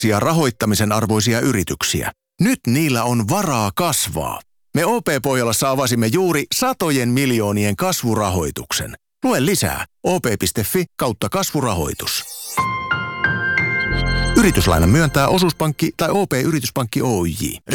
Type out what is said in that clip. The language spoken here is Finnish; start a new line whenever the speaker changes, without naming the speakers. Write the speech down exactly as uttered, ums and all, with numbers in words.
rahoittamisen arvoisia yrityksiä. Nyt niillä on varaa kasvaa. Me O P-Pohjolassa avasimme juuri satojen miljoonien kasvurahoituksen. Lue lisää op.fi kautta kasvurahoitus. Yrityslainan myöntää osuuspankki tai O P-yrityspankki Oyj.